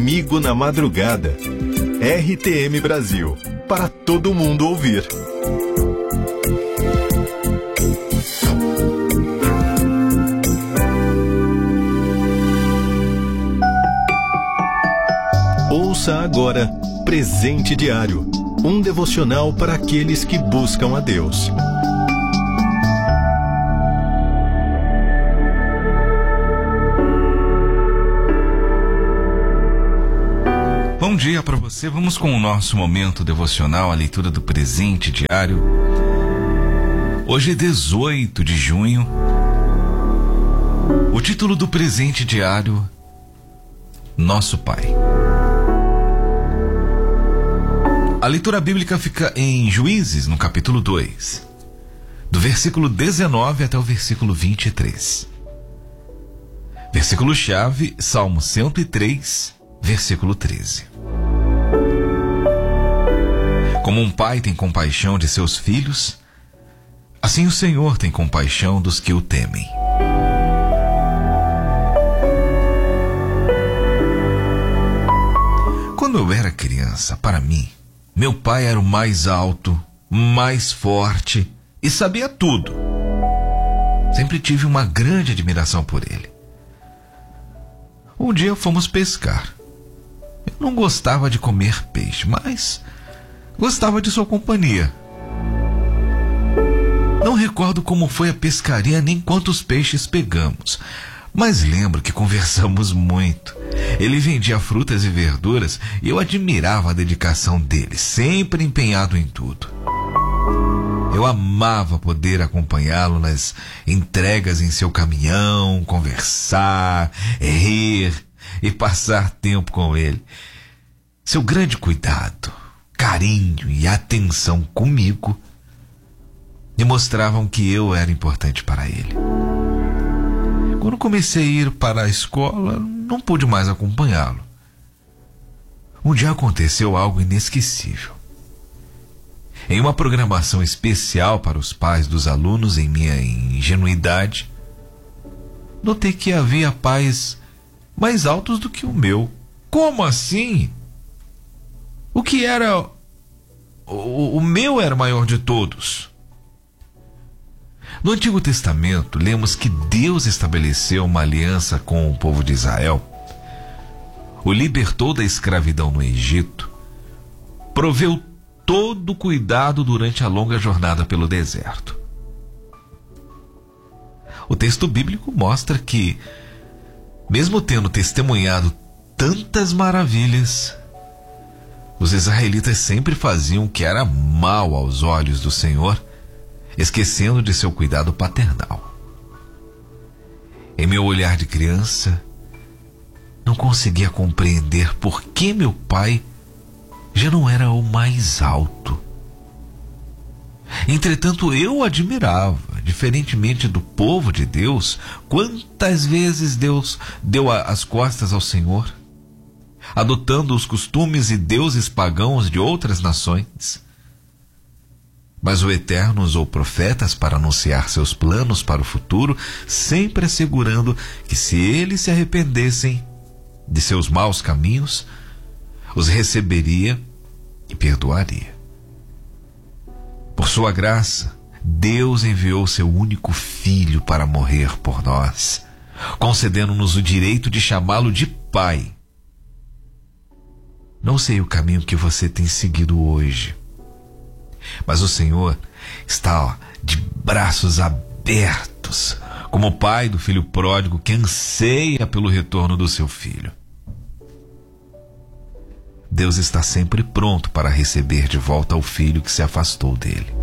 Amigo na Madrugada. RTM Brasil. Para todo mundo ouvir. Ouça agora Presente Diário. Um devocional para aqueles que buscam a Deus. Bom dia para você. Vamos com o nosso momento devocional, a leitura do Presente Diário. Hoje é 18 de junho. O título do Presente Diário: Nosso Pai. A leitura bíblica fica em Juízes, no capítulo 2, do versículo 19 até o versículo 23. Versículo-chave, Salmo 103, versículo 13. Como um pai tem compaixão de seus filhos, assim o Senhor tem compaixão dos que o temem. Quando eu era criança, para mim, meu pai era o mais alto, mais forte e sabia tudo. Sempre tive uma grande admiração por ele. Um dia fomos pescar. Eu não gostava de comer peixe, mas gostava de sua companhia. Não recordo como foi a pescaria nem quantos peixes pegamos, mas lembro que conversamos muito. Ele vendia frutas e verduras e eu admirava a dedicação dele, sempre empenhado em tudo. Eu amava poder acompanhá-lo nas entregas em seu caminhão, conversar, rir e passar tempo com ele. Seu grande cuidado, carinho e atenção comigo me mostravam que eu era importante para ele. Quando comecei a ir para a escola, não pude mais acompanhá-lo. Um dia aconteceu algo inesquecível. Em uma programação especial para os pais dos alunos, em minha ingenuidade, notei que havia pais mais altos do que o meu. Como assim? O que era... O meu era o maior de todos. No Antigo Testamento, lemos que Deus estabeleceu uma aliança com o povo de Israel, o libertou da escravidão no Egito, proveu todo o cuidado durante a longa jornada pelo deserto. O texto bíblico mostra que, mesmo tendo testemunhado tantas maravilhas, os israelitas sempre faziam o que era mal aos olhos do Senhor, esquecendo de seu cuidado paternal. Em meu olhar de criança, não conseguia compreender por que meu pai já não era o mais alto. Entretanto, eu o admirava, diferentemente do povo de Deus. Quantas vezes Deus deu as costas ao Senhor, adotando os costumes e deuses pagãos de outras nações. Mas o Eterno usou profetas para anunciar seus planos para o futuro, sempre assegurando que, se eles se arrependessem de seus maus caminhos, os receberia e perdoaria. Por sua graça, Deus enviou seu único filho para morrer por nós, concedendo-nos o direito de chamá-lo de Pai. Não sei o caminho que você tem seguido hoje, mas o Senhor está de braços abertos, como o pai do filho pródigo que anseia pelo retorno do seu filho. Deus está sempre pronto para receber de volta o filho que se afastou dele.